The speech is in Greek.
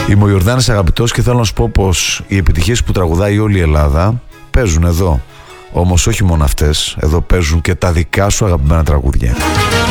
Είμαι ο Ιορδάνης Αγαπητός και θέλω να σου πω πως οι επιτυχίες που τραγουδάει όλη η Ελλάδα παίζουν εδώ. Όμως όχι μόνο αυτές, εδώ παίζουν και τα δικά σου αγαπημένα τραγούδια.